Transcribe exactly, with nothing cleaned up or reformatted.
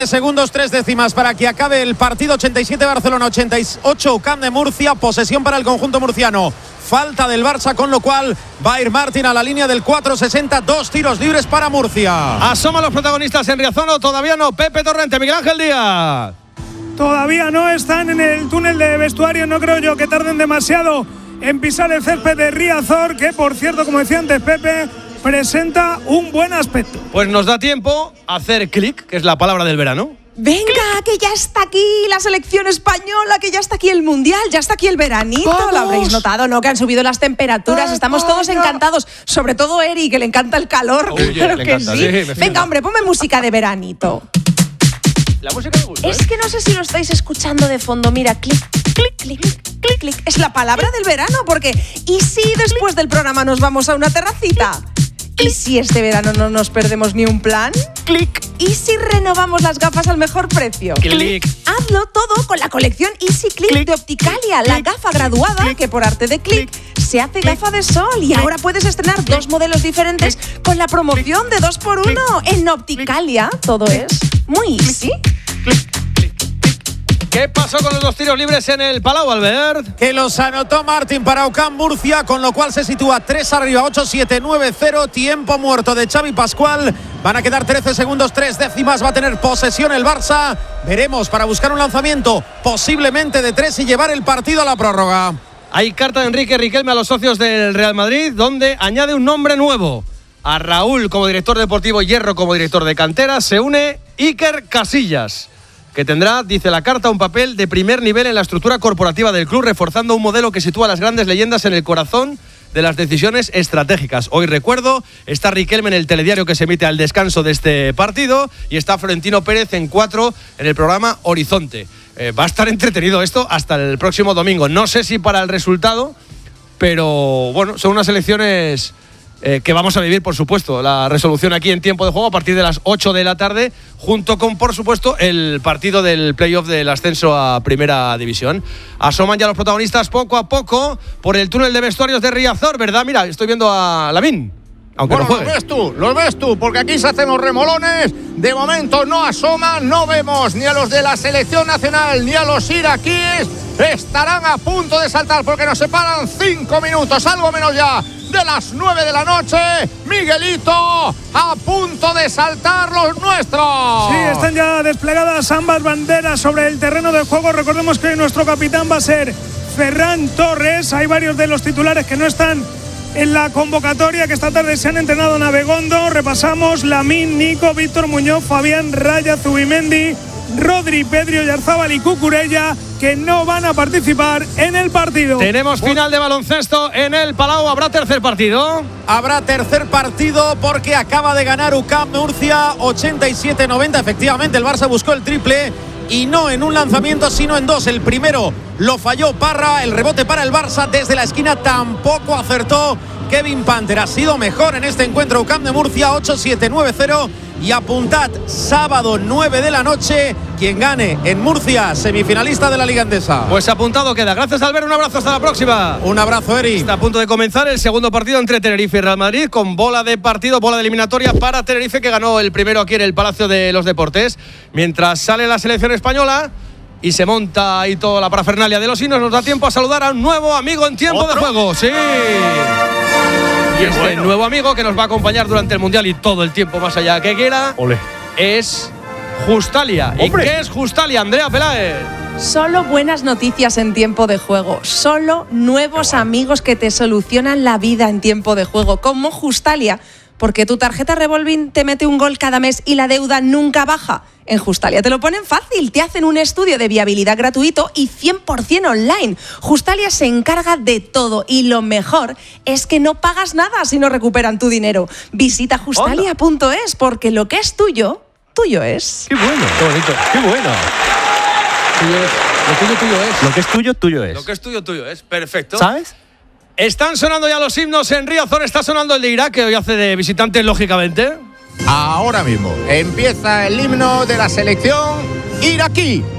trece segundos, tres décimas para que acabe el partido. ochenta y siete Barcelona, ochenta y ocho U C A M de Murcia. Posesión para el conjunto murciano. Falta del Barça, con lo cual va a ir Martín a la línea del cuatro sesenta. Dos tiros libres para Murcia. Asoman los protagonistas en Riazor, o todavía no. Pepe Torrente, Miguel Ángel Díaz. Todavía no están en el túnel de vestuario. No creo yo que tarden demasiado en pisar el césped de Riazor, que por cierto, como decía antes Pepe, presenta un buen aspecto. Pues nos da tiempo a hacer clic, que es la palabra del verano. Venga, que ya está aquí la selección española, que ya está aquí el Mundial, ya está aquí el veranito. ¡Vamos! Lo habréis notado, ¿no? Que han subido las temperaturas. Estamos todos encantados. Sobre todo Eri, que le encanta el calor. Oye, claro le que encanta, sí. sí, me Venga, hombre, ponme música de veranito. La música me gusta, ¿eh? Es que no sé si lo estáis escuchando de fondo. Mira, clic, clic, clic, clic, clic. Es la palabra del verano, porque ¿y si después del programa nos vamos a una terracita? ¿Y si este verano no nos perdemos ni un plan? Clic. ¿Y si renovamos las gafas al mejor precio? Clic. Hazlo todo con la colección Easy Click Clic. de Opticalia, la gafa graduada Clic. que por arte de clic se hace gafa de sol. Y ahora puedes estrenar dos modelos diferentes con la promoción de dos por uno. En Opticalia todo es muy easy. ¿Qué pasó con los dos tiros libres en el Palau, Albert? Que los anotó Martín para U C A M Murcia, con lo cual se sitúa tres arriba, ocho siete nueve cero. Tiempo muerto de Xavi Pascual. Van a quedar trece segundos, tres décimas. Va a tener posesión el Barça. Veremos para buscar un lanzamiento posiblemente de tres y llevar el partido a la prórroga. Hay carta de Enrique Riquelme a los socios del Real Madrid, donde añade un nombre nuevo. A Raúl como director deportivo, Hierro como director de cantera. Se une Iker Casillas, que tendrá, dice la carta, un papel de primer nivel en la estructura corporativa del club, reforzando un modelo que sitúa a las grandes leyendas en el corazón de las decisiones estratégicas. Hoy, recuerdo, está Riquelme en el telediario que se emite al descanso de este partido, y está Florentino Pérez en cuatro en el programa Horizonte. Eh, va a estar entretenido esto hasta el próximo domingo. No sé si para el resultado, pero bueno, son unas elecciones Eh, que vamos a vivir, por supuesto, la resolución aquí en tiempo de juego a partir de las ocho de la tarde, junto con, por supuesto, el partido del playoff del ascenso a Primera División. Asoman ya los protagonistas poco a poco por el túnel de vestuarios de Riazor, ¿verdad? Mira, estoy viendo a Lavín, aunque bueno, no juegue. Los ves tú, los ves tú, porque aquí se hacen los remolones. De momento no asoman, no vemos ni a los de la selección nacional ni a los iraquíes. Estarán a punto de saltar porque nos separan cinco minutos, algo menos ya, de las nueve de la noche. Miguelito, a punto de saltar los nuestros. Sí, están ya desplegadas ambas banderas sobre el terreno de juego. Recordemos que nuestro capitán va a ser Ferran Torres. Hay varios de los titulares que no están en la convocatoria, que esta tarde se han entrenado en Abegondo. Repasamos: Lamín, Nico, Víctor Muñoz, Fabián, Raya, Zubimendi, Rodri, Pedro Yarzábal y Cucurella, que no van a participar en el partido. Tenemos final de baloncesto en el Palau. ¿Habrá tercer partido? Habrá tercer partido porque acaba de ganar U C A M Murcia ochenta y siete noventa. Efectivamente, el Barça buscó el triple y no en un lanzamiento, sino en dos. El primero lo falló Parra, el rebote para el Barça desde la esquina tampoco acertó Kevin Panther. Ha sido mejor en este encuentro U C A M de Murcia, ocho siete nueve cero. Y apuntad, sábado nueve de la noche, quien gane en Murcia, semifinalista de la Liga Endesa. Pues apuntado queda. Gracias, Albert, un abrazo, hasta la próxima. Un abrazo, Eri. Está a punto de comenzar el segundo partido entre Tenerife y Real Madrid, con bola de partido, bola de eliminatoria para Tenerife, que ganó el primero aquí en el Palacio de los Deportes. Mientras sale la selección española y se monta ahí toda la parafernalia de los hinos, nos da tiempo a saludar a un nuevo amigo en tiempo ¿Otro? de juego. Sí. Y este bueno. nuevo amigo que nos va a acompañar durante el Mundial y todo el tiempo más allá que quiera, Ole. es Justalia. ¡Hombre! ¿Y qué es Justalia, Andrea Peláez? Solo buenas noticias en tiempo de juego. Solo nuevos amigos que te solucionan la vida en tiempo de juego, como Justalia. Porque tu tarjeta revolving te mete un gol cada mes y la deuda nunca baja. En Justalia te lo ponen fácil, te hacen un estudio de viabilidad gratuito y cien por ciento online. Justalia se encarga de todo y lo mejor es que no pagas nada si no recuperan tu dinero. Visita justalia punto es, porque lo que es tuyo, tuyo es. ¡Qué bueno! Qué bonito. ¡Qué bueno! Tuyo es. Lo tuyo, tuyo es. Lo que es tuyo, tuyo es. Lo que es tuyo, tuyo es. Perfecto. ¿Sabes? Están sonando ya los himnos en Riazor. Está sonando el de Irak, que hoy hace de visitante, lógicamente. Ahora mismo empieza el himno de la selección iraquí.